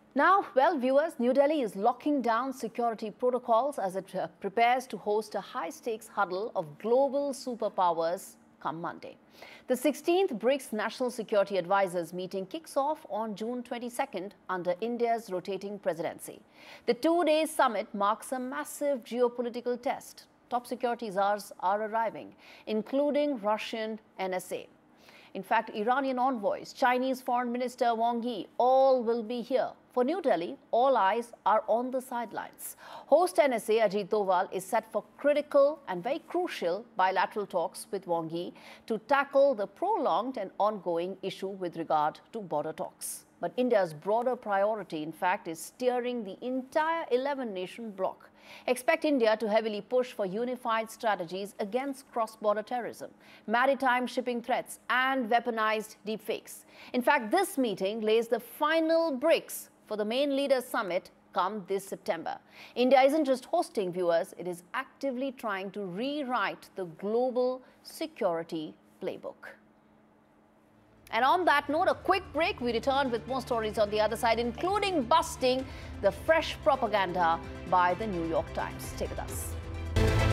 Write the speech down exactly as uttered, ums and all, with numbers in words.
Now, well, viewers, New Delhi is locking down security protocols as it uh, prepares to host a high-stakes huddle of global superpowers come Monday. The sixteenth BRICS National Security Advisors meeting kicks off on June twenty-second under India's rotating presidency. The two-day summit marks a massive geopolitical test. Top security czars are arriving, including Russian N S A. In fact, Iranian envoys, Chinese Foreign Minister Wang Yi, all will be here. For New Delhi, all eyes are on the sidelines. Host N S A Ajit Doval is set for critical and very crucial bilateral talks with Wang Yi to tackle the prolonged and ongoing issue with regard to border talks. But India's broader priority, in fact, is steering the entire eleven-nation bloc. Expect India to heavily push for unified strategies against cross-border terrorism, maritime shipping threats, and weaponized deepfakes. In fact, this meeting lays the final bricks for the main leaders summit come this September. India isn't just hosting, viewers, it is actively trying to rewrite the global security playbook. And on that note, a quick break. We return with more stories on the other side, including busting the fresh propaganda by the New York Times. Stay with us.